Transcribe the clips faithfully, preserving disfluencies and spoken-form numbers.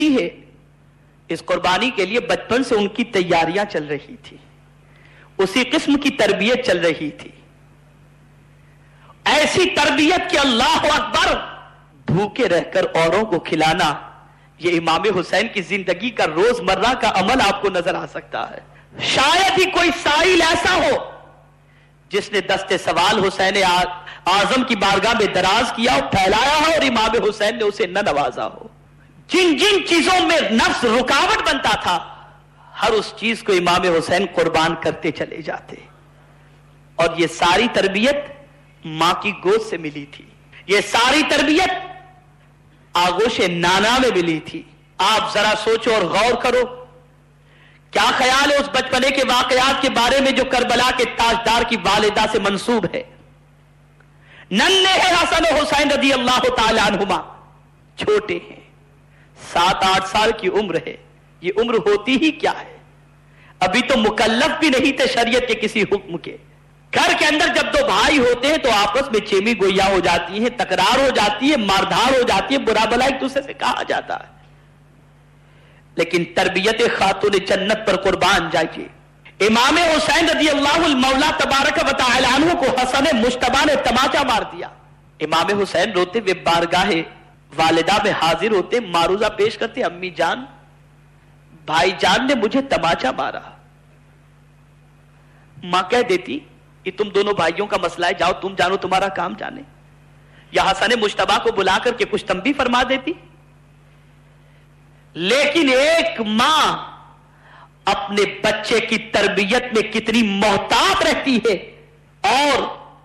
ہے اس قربانی کے لیے بچپن سے ان کی تیاریاں چل رہی تھی، اسی قسم کی تربیت چل رہی تھی، ایسی تربیت کہ اللہ اکبر بھوکے رہ کر اوروں کو کھلانا، یہ امام حسین کی زندگی کا روزمرہ کا عمل آپ کو نظر آ سکتا ہے۔ شاید ہی کوئی سائل ایسا ہو جس نے دست سوال حسین اعظم کی بارگاہ میں دراز کیا اور پھیلایا ہو اور امام حسین نے اسے نہ نوازا ہو۔ جن جن چیزوں میں نفس رکاوٹ بنتا تھا ہر اس چیز کو امام حسین قربان کرتے چلے جاتے، اور یہ ساری تربیت ماں کی گود سے ملی تھی، یہ ساری تربیت آغوش نانا میں ملی تھی۔ آپ ذرا سوچو اور غور کرو، کیا خیال ہے اس بچپنے کے واقعات کے بارے میں جو کربلا کے تاجدار کی والدہ سے منسوب ہے؟ ننھے ہیں حسن و حسین رضی اللہ تعالی عنہما، چھوٹے ہیں، سات آٹھ سال کی عمر ہے۔ یہ عمر ہوتی ہی کیا ہے، ابھی تو مکلف بھی نہیں تھے شریعت کے کسی حکم کے۔ گھر کے اندر جب دو بھائی ہوتے ہیں تو آپس میں چیمی گویا ہو جاتی ہے، تکرار ہو جاتی ہے، ماردھار ہو جاتی ہے، برا بھلا ایک دوسرے سے کہا جاتا ہے، لیکن تربیت خاتون جنت پر قربان جائیے۔ امام حسین رضی اللہ المولا تبارک و تعالی عنہ کو حسن مجتبی نے تماچا مار دیا۔ امام حسین روتے ہوئے بارگاہ والدہ میں حاضر ہوتے، معروضہ پیش کرتے، امی جان بھائی جان نے مجھے تماچا مارا۔ ماں کہہ دیتی کہ تم دونوں بھائیوں کا مسئلہ ہے، جاؤ تم جانو، تمہارا کام جانے۔ یا حسن مجتبی کو بلا کر کے کچھ تنبیہ فرما دیتی۔ لیکن ایک ماں اپنے بچے کی تربیت میں کتنی محتاط رہتی ہے اور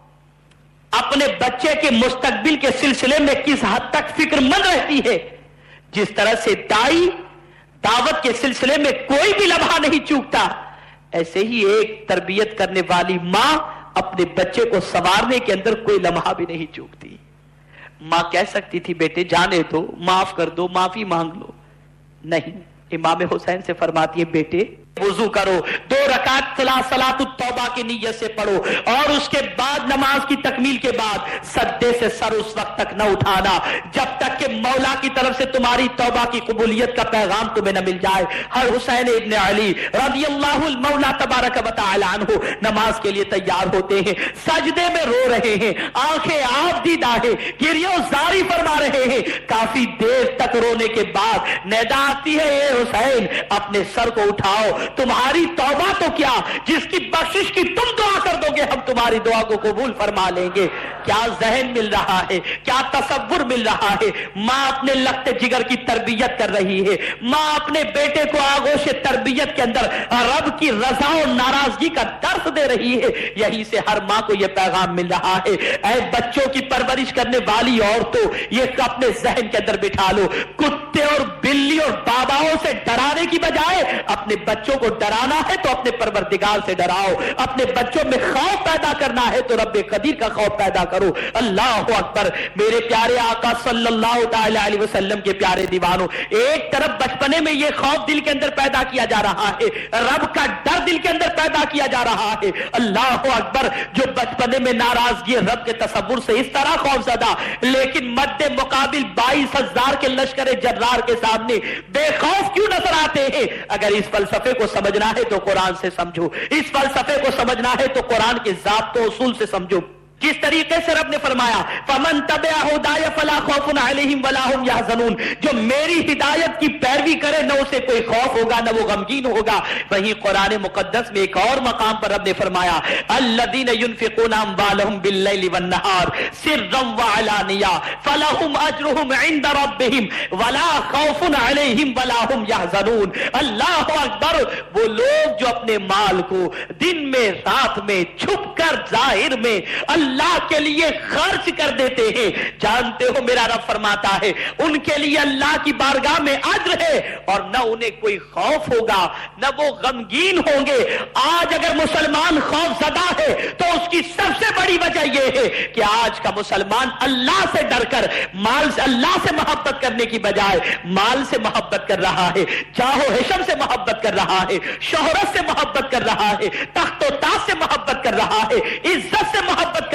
اپنے بچے کے مستقبل کے سلسلے میں کس حد تک فکر مند رہتی ہے، جس طرح سے دائی دعوت کے سلسلے میں کوئی بھی لمحہ نہیں چوکتا، ایسے ہی ایک تربیت کرنے والی ماں اپنے بچے کو سنوارنے کے اندر کوئی لمحہ بھی نہیں چوکتی۔ ماں کہہ سکتی تھی بیٹے جانے دو، معاف کر دو، معافی مانگ لو، نہیں، امام حسین سے فرماتی ہے بیٹے وضو کرو، دو رکعت صلاۃ التوبہ کی نیت سے پڑھو، اور اس کے بعد نماز کی تکمیل کے بعد سجدے سے سر اس وقت تک نہ اٹھانا جب تک کہ مولا کی طرف سے تمہاری توبہ کی قبولیت کا پیغام تمہیں نہ مل جائے۔ ہر حسین ابن علی رضی اللہ المولا تبارک و تعالی عنہ نماز کے لیے تیار ہوتے ہیں، سجدے میں رو رہے ہیں، آنکھیں آپ دیدہ ہیں، گریہ زاری فرما رہے ہیں۔ کافی دیر تک رونے کے بعد ندا آتی ہے، اے حسین اپنے سر کو اٹھاؤ، تمہاری توبہ تو کیا، جس کی بخشش کی تم دعا کر دو گے ہم تمہاری دعا کو قبول فرما لیں گے۔ کیا ذہن مل رہا ہے، کیا تصور مل رہا ہے۔ ماں اپنے لخت جگر کی تربیت کر رہی ہے، ماں اپنے بیٹے کو آغوش تربیت کے اندر رب کی رضا اور ناراضگی کا درس دے رہی ہے۔ یہی سے ہر ماں کو یہ پیغام مل رہا ہے، اے بچوں کی پرورش کرنے والی عورتوں، یہ اپنے ذہن کے اندر بٹھا لو، کتے اور بلی اور باباؤں سے ڈرانے کی بجائے اپنے بچوں کو ڈرانا ہے تو اپنے پروردگار سے ڈراؤ، اپنے بچوں میں خوف پیدا کرنا ہے تو رب قدیر کا خوف پیدا کرو۔ اللہ اکبر۔ میرے پیارے آقا صلی اللہ تعالی علیہ وسلم کے پیارے دیوانوں، ایک طرف بچپنے میں یہ خوف دل کے اندر پیدا کیا جا رہا ہے، رب کا ڈر دل کے اندر پیدا کیا جا رہا ہے۔ اللہ اکبر۔ جو بچپنے میں ناراضگی رب کے تصور سے اس طرح خوف زدہ، لیکن مد مقابل بائیس ہزار کے لشکر جرار کے سامنے بے خوف کیوں نظر آتے ہیں؟ اگر اس فلسفے کو سمجھنا ہے تو قرآن سے سمجھو، اس فلسفے کو سمجھنا ہے تو قرآن کے ضابط و اصول سے سمجھو۔ کس طریقے سے رب نے فرمایا فَمَن تَبِعَ هُدَايَ فَلَا خَوْفٌ عَلَيْهِمْ وَلَا هُمْ يَحْزَنُونَ، جو میری ہدایت کی پیروی کرے نہ اسے کوئی خوف ہوگا نہ وہ غمگین ہوگا۔ وہیں قرآن مقدس میں ایک اور مقام پر رب نے فرمایا الَّذِينَ يُنْفِقُونَ أَمْوَالَهُمْ بِاللَّيْلِ وَالنَّهَارِ سِرًّا وَعَلَانِيَةً فَلَهُمْ أَجْرُهُمْ عِندَ رَبِّهِمْ وَلَا خَوْفٌ عَلَيْهِمْ وَلَا هُمْ يَحْزَنُونَ۔ اللہ اکبر۔ وہ لوگ جو اپنے مال کو دن میں رات میں چھپ کر ظاہر میں اللہ کے لیے خرچ کر دیتے ہیں، جانتے ہو میرا رب فرماتا ہے ان کے لیے اللہ کی بارگاہ میں اجر ہے، اور نہ انہیں کوئی خوف ہوگا نہ وہ غمگین ہوں گے۔ آج اگر مسلمان خوف زدہ ہے تو اس کی سب سے بڑی وجہ یہ ہے کہ آج کا مسلمان اللہ سے ڈر کر مال سے اللہ سے محبت کرنے کی بجائے مال سے محبت کر رہا ہے، جاہ و حشم سے محبت کر رہا ہے، شہرت سے محبت کر رہا ہے، تخت و تاج سے محبت کر رہا ہے، عزت سے محبت کر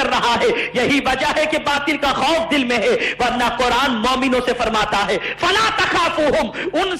کر رہا ہے. یہی وجہ ہے کہ باطل کا خوف دل میں ہے, ورنہ قرآن مومنوں سے فرماتا ہے فلا تخافوہم, ان